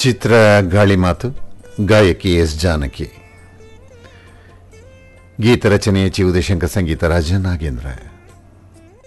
ಚಿತ್ರ ಗಾಳಿ ಮಾತು, ಗಾಯಕಿ ಎಸ್ ಜಾನಕಿ, ಗೀತ ರಚನೆ ಚಿ ಉದಯಶಂಕರ್, ಸಂಗೀತ ರಾಜ ನಾಗೇಂದ್ರ.